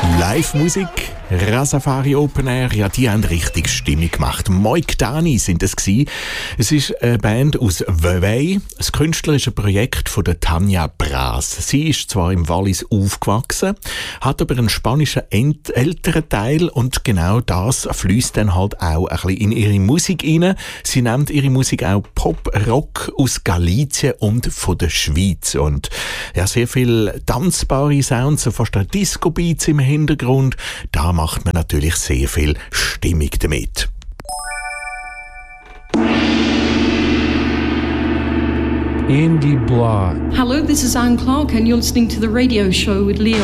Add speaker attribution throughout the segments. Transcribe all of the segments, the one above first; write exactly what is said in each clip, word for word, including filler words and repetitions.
Speaker 1: Live-Musik, Rasafari Open Air, ja, die haben richtig Stimmung gemacht. Moiktani sind es gsi. Es ist eine Band aus Vevey, das künstlerische Projekt von der Tanja Bras. Sie ist zwar im Wallis aufgewachsen, hat aber einen spanischen Ent- älteren Teil und genau das fließt dann halt auch ein bisschen in ihre Musik rein. Sie nennt ihre Musik auch Pop-Rock aus Galizien und von der Schweiz. Und ja, sehr viel tanzbare Sounds, so fast ein Disco-Beats im Hintergrund. Da macht man natürlich sehr viel Stimmung damit.
Speaker 2: Indie Blog.
Speaker 3: Hello, this is Anne Clark and you're listening to the radio show with Leon.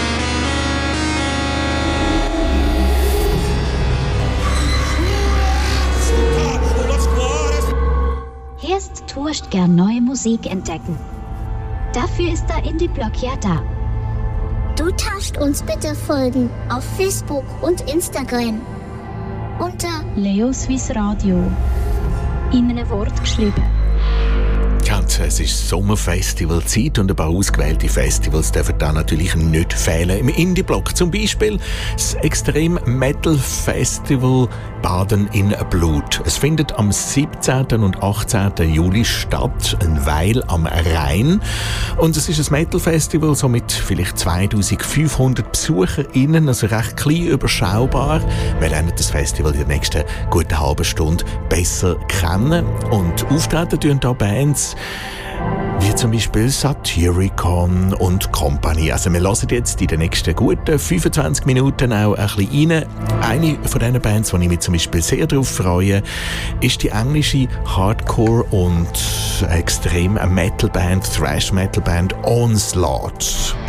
Speaker 4: Erst turscht gern neue Musik entdecken. Dafür ist der Indie Blog ja da.
Speaker 5: Du tascht uns bitte folgen auf Facebook und Instagram unter
Speaker 4: Leo Swiss Radio. In einem Wort geschrieben.
Speaker 1: Es ist Sommerfestivalzeit und ein paar ausgewählte Festivals dürfen da natürlich nicht fehlen. Im Indie-Block zum Beispiel das Extrem-Metal-Festival Baden in Blut. Es findet am siebzehnten und achtzehnten Juli statt, ein Weil am Rhein. Und es ist ein Metal-Festival, so mit vielleicht zweitausendfünfhundert BesucherInnen, also recht klein überschaubar. Wir lernen das Festival in der nächsten guten halben Stunde besser kennen. Und auftreten tun da Bands wie zum Beispiel Satyricon und Company. Also wir hören jetzt in den nächsten guten fünfundzwanzig Minuten auch ein bisschen rein. Eine von diesen Bands, die ich mich zum Beispiel sehr darauf freue, ist die englische Hardcore- und extrem Metal-Band, Thrash-Metal-Band Onslaught.